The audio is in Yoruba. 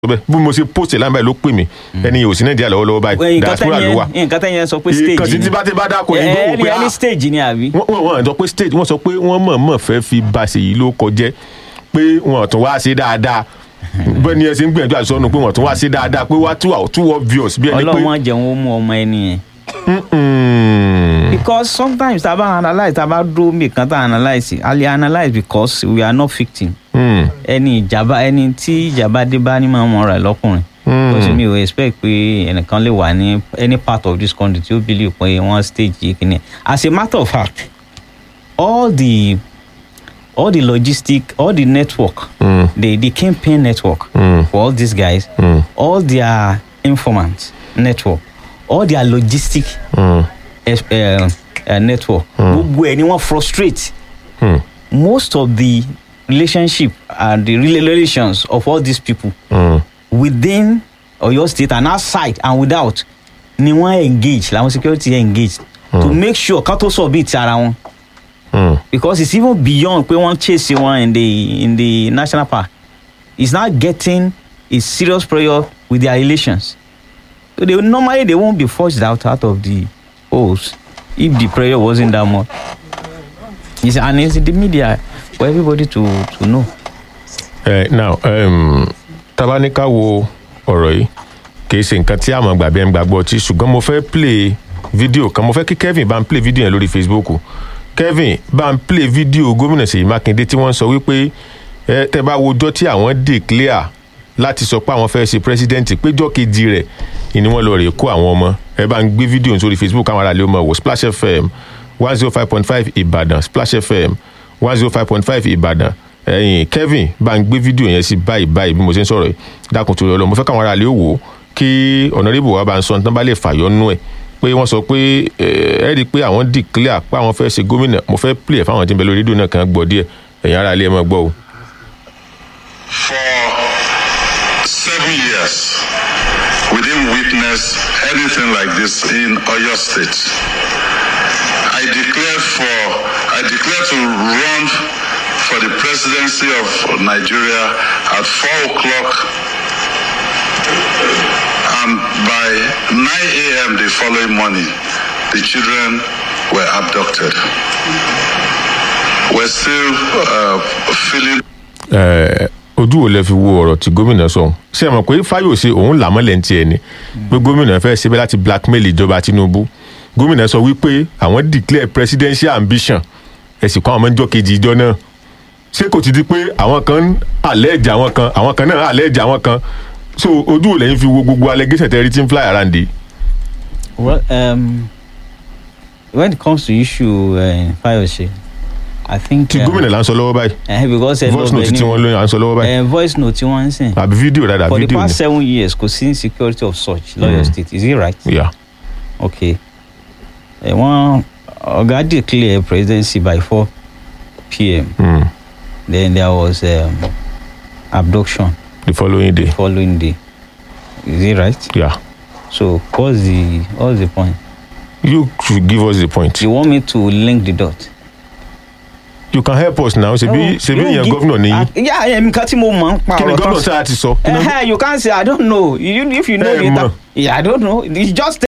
bí mo ṣe post ẹ̀ láǹbà ló pè mí ẹni yóò sí Nàìjíríà lọ́wọ́lọ́wọ́ báyìí diaspora ló wà. nǹkan tẹ́yẹ sọ pé stage kàn sí tí bá dáko yìí gbọ́ wò pé ẹni stage ni àbí. wọ́n sọ pé stage wọ́n sọ pé wọ́n mọ̀ọ́mọ̀ fẹ́ fi bàṣẹ yìí ló kọjẹ́ pé wọ́n tún wá ṣe dáadáa bẹ́ẹ̀ ni ẹ ṣe ń gbìyànjú àti sọ́nù pé wọ́n tún wá ṣe dáadáa pé wá too obvious bí ẹni pé. Ọlọ́run jẹun ó mú ọmọ ẹni yẹn. Because sometimes tá a bá analyse tá a bá dúró mi kan tá a analyse because we are not victim. ẹni tí ìjàmbá dé bá ní máa ń mọ̀ra lọ́kùnrin. Because mi ò expect pé ẹnìkan lè wà ní any part of this country tí ó believe pé wọ́n stage yìí kìíní. As a matter of fact all the logistic, all the network, the campaign network for all these guys, all their informants network, all their logistic network, gbogbo ẹ̀ ni wọ́n frustrate. Most of the relationship and the relations of all these people within Oyo State and outside and without ni wọ́n engage, làwọn security engage to make sure ká tó submit ara wọn. Because it's even beyond pé wọ́n chase wọn in the national park. It's not getting a serious prayer with their relations. So they won't be forced out of the holes if the prayer wasn't that much. And it's in the media for everybody to know. Now, tabanika wo ọ̀rọ̀ yìí kì í ṣe nǹkan tí a mọ̀ gbàgbé ẹni gbàgbọ́ tí ṣùgbọ́n mo fẹ́ play video kan mo fẹ́ kí Kevin bá ń play video yẹn lórí Facebook. Kevin bá ń play video gómìnà Ṣèyí Mákindé tí wọ́n sọ wípé tẹ́ bá wojọ́ tí àwọn declare láti sọ pé àwọn fẹ́ ṣe president péjọ́ kejì rẹ̀ ni wọ́n lọ rè kó àwọn ọmọ ẹ bá ń gbé fídíò sórí Facebook àwọn aráàlú ọmọ wò Splash FM 105.5 Ìbàdàn Splash FM 105.5 Ìbàdàn ẹ̀yin Kevin bá ń gbé fídíò yẹn sí báyìí bí mo ṣe ń sọ̀rọ̀ yìí dákun tó lọ mo fẹ́ káwọn aráàlú wò kí Honorable wa bá ń sọ ní tán bá lè fàyọ́nú ẹ̀ pé wọ́n sọ pé ẹ rí i pé àwọn declare pé àwọn fẹ́ ṣe gómìnà mo fẹ́ play ẹ̀ fáwọn tí ń bẹ lórí rédíò náà kan gbọ́ díẹ̀ ẹ̀yin aráàlú ẹ̀ máa gbọ́ o. For 7 years we didn't witness anything like this in Oyo State. I declared to run for the presidency of Nigeria at 4 o'clock, and by 9 a.m. the following morning, the children were abducted. We're still feeling. Ojú wo lẹ fi wo ọ̀rọ̀ tí gómìnà sọ ṣé ẹ mọ̀ pé Fáyọ̀ṣe òun làmọ́lẹ̀ ń tiẹ̀ ni pé gómìnà fẹ́ ṣe bẹ́ẹ̀ láti blackmail ìjọba Tinubu gómìnà sọ wípé àwọn declare presidential ambition ẹ̀sìn kan àwọn ọmọ ìjọ kejì ìjọ náà ṣé kò ti di pé àwọn kan allege àwọn kan náà allege àwọn kan so ojú wo lẹ́yìn fi wo gbogbo allegation tẹ́rí tí ń fly around it. Well, when it comes to issue Fáyọ̀ṣe, I think tí gómìnà là ń sọ lọ́wọ́ báyìí because voice note tí wọ́n lóyún à ń sọ lọ́wọ́ báyìí voice note tí wọ́n ń sìn àbí fídíò dáadáa for the fídíò past 7 years kò sí insecurity of such l'Oyo State, is it right? Yeah. Okay. One Oga declare presidency by 4 p.m. Then there was abduction the following day. Is it right? Yeah. So what's the point? You should give us the point. You want me to link the dot? You can help us now. Ṣebí yẹn governor ni. Yeah, nǹkan tí mo mọ̀ ń pa ọ̀rọ̀ kí ni governor sáà ti sọ. You can't say I don't know. If you know later. Yeah, I don't know. It's just